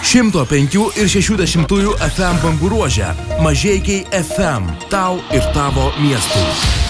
105 ir 60 FM bangų ruože. Mažeikiai FM. Tau ir tavo miestui.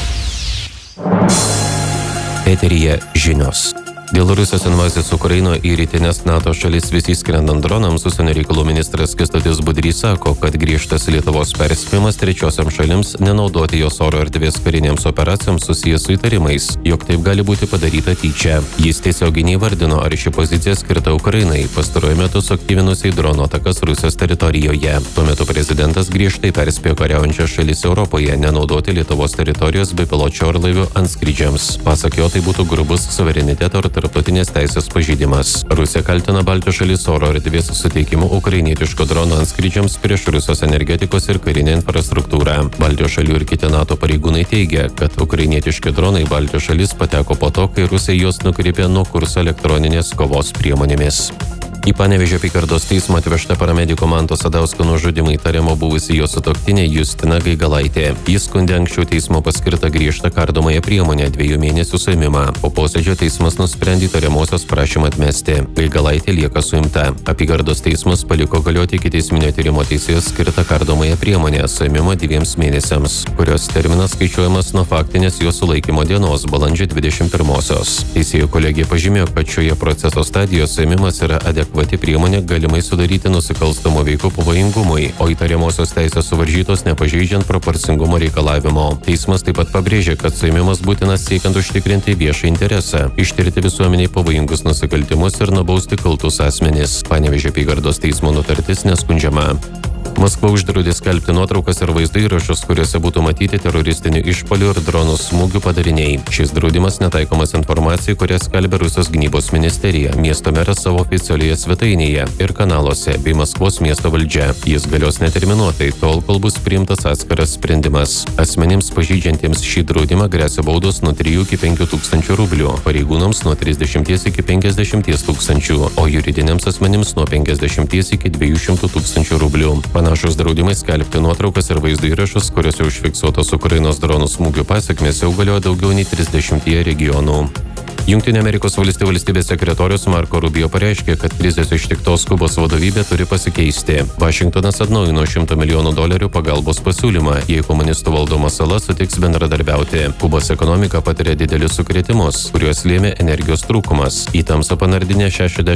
Eteryje žinios. Dėl Rusijos invazijos Ukrainoje į rytinės NATO šalis vis įskrendant dronams, užsienio reikalų ministras Kęstutis Budrys sako, kad griežtas Lietuvos perspėjimas trečiosiam šalims nenaudoti jos oro erdvės karinėms operacijoms susijęs su įtarimais, jog taip gali būti padaryta tyčia. Jis tiesiogiai neįvardino, ar ši pozicija skirta Ukrainai, pastaruoju metu suaktyvinusiai drono atakas Rusijos teritorijoje. Tuo metu prezidentas griežtai perspėjo kariaujančias šalis Europoje nenaudoti Lietuvos teritorijos bepiločių orlaivių antskrydžiams. Pasak jo, tai būtų grubus suvereniteto ir tarptautinės teisės pažeidimas. Rusija kaltina Baltijos šalis oro erdvės suteikimu ukrainietiško drono antskrydžiams prieš Rusijos energetikos ir karinę infrastruktūrą. Baltijos šalių ir kiti NATO pareigūnai teigia, kad ukrainietiški dronai Baltijos šalis pateko po to, kai Rusija juos nukreipė nuo kurso elektroninės kovos priemonėmis. Į Panevėžio apygardos teismą atvežta paramediko Manto Sadausko nužudymu įtariamo buvusi jo sutuoktinė Justina Gaigalaitė. Jis skundė anksčiau teismo paskirtą griežtą kardomąją priemonę 2 mėnesių suėmimą. Po posėdžio teismas nusprendė įtariamosios prašymą atmesti. Gaigalaitė lieka suimta. Apygardos teismas paliko galioti ikiteisminio tyrimo teisėjos skirtą kardomąją priemonę suėmimo 2 mėnesiams, kurios terminas skaičiuojamas nuo faktinės jo sulaikymo dienos balandžio 21-osios. Teisėjų kolegija pažymėjo, kad šioje proceso stadijoje suėmimas yra adekvati priemonė galimai sudaryti nusikalstamo veikų pavojingumui, o įtariamosios teisės suvaržytos nepažeidžiant proporcingumo reikalavimo. Teismas taip pat pabrėžė, kad suėmimas būtinas siekiant užtikrinti viešą interesą, ištirti visuomeniai pavojingus nusikaltimus ir nubausti kaltus asmenis. Panevėžio apygardos teismo nutartis neskundžiama. Maskva uždraudė skelbti nuotraukas ir vaizdo įrašus, kuriuose būtų matyti teroristinių išpuolių ir dronų smūgių padariniai. Šis draudimas netaikomas informacijai, kurią skelbia Rusijos gynybos ministerija, miesto meras savo oficialioje svetainėje ir kanaluose bei Maskvos miesto valdžia. Jis galios neterminuotai, tol kol bus priimtas atskiras sprendimas. Asmenims pažeidžiantiems šį draudimą gresia baudos nuo 3 iki 5 tūkstančių rublių, pareigūnams nuo 30 iki 50 tūkstančių, o juridiniams asmenims nuo 50 iki 200 tūkstančių rublių. Panašus draudimai skelbti nuotraukas ir vaizdo įrašus, kuriuose užfiksuotos Ukrainos dronų smūgių pasekmės, jau galioja daugiau nei 30 regionų. Jungtinių Amerikos valstijų valstybės sekretorius Marco Rubio pareiškė, kad krizės ištiktos Kubos vadovybė turi pasikeisti. Vašingtonas atnaujino $100 milijonų pagalbos pasiūlymą, jei komunistų valdoma sala sutiks bendradarbiauti. Kubos ekonomika patiria didelius sukrėtimus, kuriuos lėmė energijos trūkumas. Į tamsą panardinė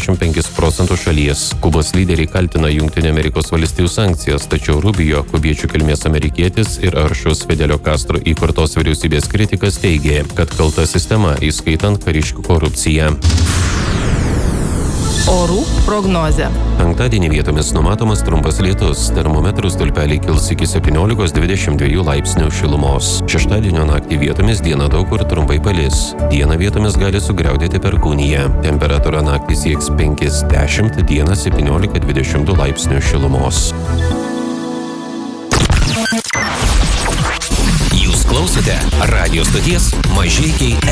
65% šalies. Kubos lyderiai kaltina Jungtinių Amerikos valstijų sankcijas, tačiau Rubio, kubiečių kilmės amerikietis ir aršus Fidelio Castro įkurtos vyriausybės kritikas teigė, kad kalta sistema, įskaitant kariškių korupciją. Orų prognozė. Penktadienį vietomis numatomas trumpas lietus, termometrų stulpeliai kils iki 17–22 laipsnių šilumos. Šeštadienio naktį vietomis dieną daug kur trumpai palis. Dieną vietomis gali sugriaudėti perkūnija. Temperatūra naktį sieks 5–10, dieną 17–22 laipsnių šilumos. Jūs klausote radijo stoties Mažeikiai